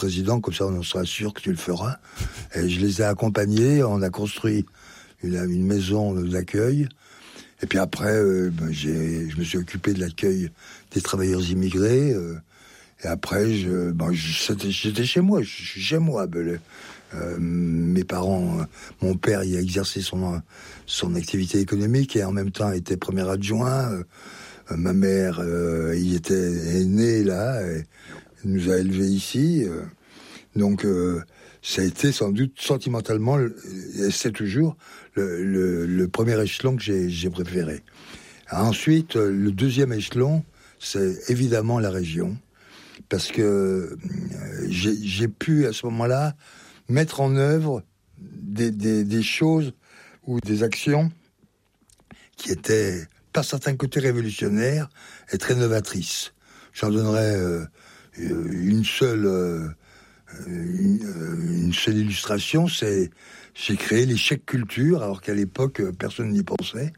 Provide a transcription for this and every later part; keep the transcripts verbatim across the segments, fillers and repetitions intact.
président, comme ça on en sera sûr que tu le feras. Et je les ai accompagnés, on a construit une, une maison d'accueil. Et puis après, euh, ben, j'ai, je me suis occupé de l'accueil des travailleurs immigrés. Euh, et après, je, ben, je, j'étais chez moi, je suis chez moi. Ben, euh, mes parents, euh, mon père, il a exercé son, son activité économique et en même temps était premier adjoint. Euh, euh, ma mère, euh, il était est né là, et nous a élevés ici. Euh, donc, euh, ça a été sans doute sentimentalement, et c'est toujours le, le, le premier échelon que j'ai, j'ai préféré. Ensuite, le deuxième échelon, c'est évidemment la région, parce que euh, j'ai, j'ai pu à ce moment-là mettre en œuvre des, des, des choses ou des actions qui étaient, par certains côtés, révolutionnaires et très novatrices. J'en donnerai euh, une seule... Euh, Une, une seule illustration, c'est j'ai créé les chèques culture, alors qu'à l'époque personne n'y pensait.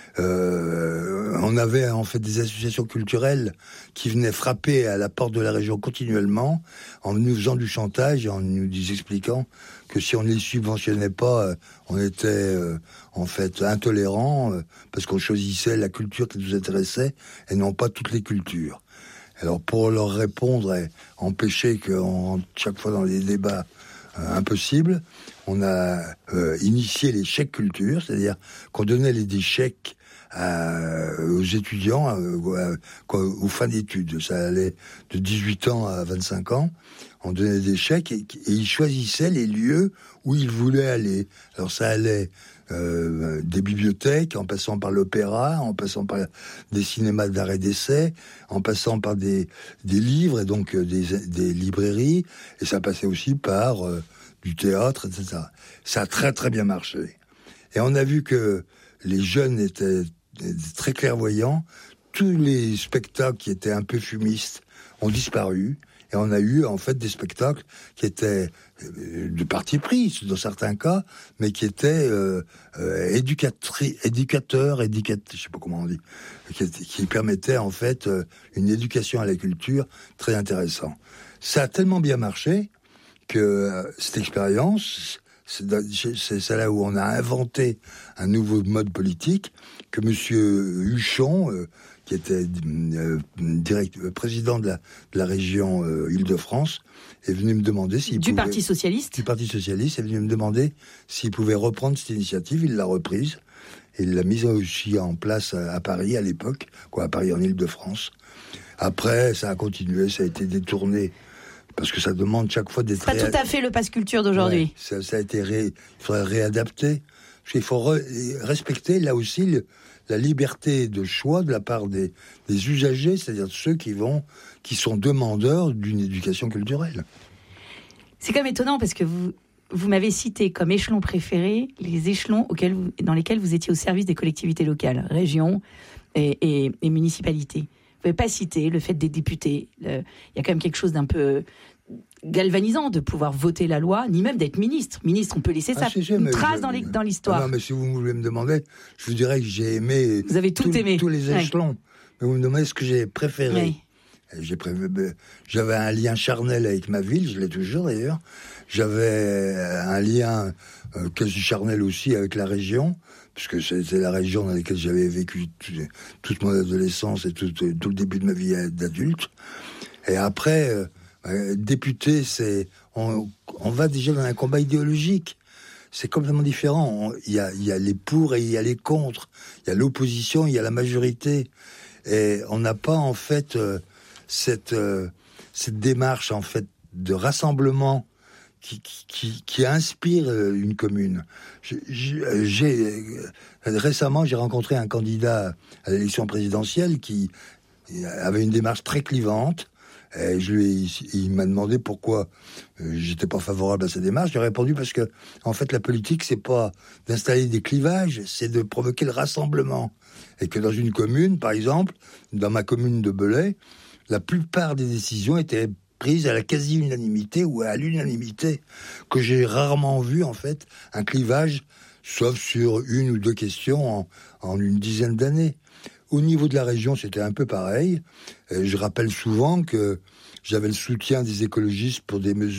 Euh, on avait en fait des associations culturelles qui venaient frapper à la porte de la région continuellement, en nous faisant du chantage et en nous expliquant que si on ne les subventionnait pas, on était euh, en fait intolérant euh, parce qu'on choisissait la culture qui nous intéressait et non pas toutes les cultures. Alors pour leur répondre et empêcher qu'on rentre chaque fois dans des débats euh, impossibles, on a euh, initié les chèques culture, c'est-à-dire qu'on donnait les, des chèques à, aux étudiants euh, à, aux fins d'études. Ça allait de dix-huit ans à vingt-cinq ans. On donnait des chèques et, et ils choisissaient les lieux où ils voulaient aller. Alors ça allait... Euh, des bibliothèques, en passant par l'opéra, en passant par des cinémas d'art et d'essai, en passant par des, des livres et donc euh, des, des librairies, et ça passait aussi par euh, du théâtre, et cetera. Ça a très très bien marché. Et on a vu que les jeunes étaient, étaient très clairvoyants, tous les spectacles qui étaient un peu fumistes ont disparu, et on a eu en fait des spectacles qui étaient de parti pris dans certains cas, mais qui étaient euh, euh, éducatri- éducateurs, éducateurs, je sais pas comment on dit, qui, qui permettaient en fait euh, une éducation à la culture très intéressante. Ça a tellement bien marché que euh, cette expérience, c'est, c'est, c'est là où on a inventé un nouveau mode politique que Monsieur Huchon, euh, qui était euh, direct, euh, président de la, de la région euh, Île-de-France, est venu me demander s'il du pouvait... Parti Socialiste Du Parti Socialiste, est venu me demander s'il pouvait reprendre cette initiative. Il l'a reprise. Et il l'a mise aussi en place à, à Paris, à l'époque, quoi, à Paris, en Île-de-France. Après, ça a continué, ça a été détourné, parce que ça demande chaque fois d'être... C'est pas ré... tout à fait le passe culture d'aujourd'hui. Ouais, ça, ça a été ré... Il faudrait réadapter. Parce qu'il faut re... respecter, là aussi, le... la liberté de choix de la part des, des usagers, c'est-à-dire ceux qui vont, qui sont demandeurs d'une éducation culturelle. C'est quand même étonnant parce que vous, vous m'avez cité comme échelon préféré les échelons auxquels vous, dans lesquels vous étiez au service des collectivités locales, régions et, et, et municipalités. Vous n'avez pas cité le fait des députés. Le, il y a quand même quelque chose d'un peu galvanisant de pouvoir voter la loi, ni même d'être ministre. Ministre, on peut laisser ça, ah, si, une trace je, dans, les, dans l'histoire. Non, mais si vous voulez me demander, je vous dirais que j'ai aimé... Vous avez tout, tout aimé. Tous les échelons. Ouais. Mais vous me demandez ce que j'ai préféré. Ouais. J'ai préféré. J'avais un lien charnel avec ma ville, je l'ai toujours d'ailleurs. J'avais un lien euh, quasi charnel aussi avec la région, puisque c'était la région dans laquelle j'avais vécu tout, toute mon adolescence et tout, tout le début de ma vie d'adulte. Et après... Euh, Euh, député, c'est on, on va déjà dans un combat idéologique. C'est complètement différent. Il y a, il y a les pour et il y a les contre. Il y a l'opposition, il y a la majorité. Et on n'a pas en fait euh, cette euh, cette démarche en fait de rassemblement qui qui, qui inspire euh, une commune. J'ai, j'ai euh, récemment j'ai rencontré un candidat à l'élection présidentielle qui avait une démarche très clivante. Et je lui, il m'a demandé pourquoi euh, j'étais pas favorable à cette démarche. J'ai répondu parce que, en fait, la politique, c'est pas d'installer des clivages, c'est de provoquer le rassemblement. Et que dans une commune, par exemple, dans ma commune de Belay, la plupart des décisions étaient prises à la quasi-unanimité ou à l'unanimité, que j'ai rarement vu, en fait, un clivage, sauf sur une ou deux questions en, en une dizaine d'années. Au niveau de la région, c'était un peu pareil. Je rappelle souvent que j'avais le soutien des écologistes pour des mesures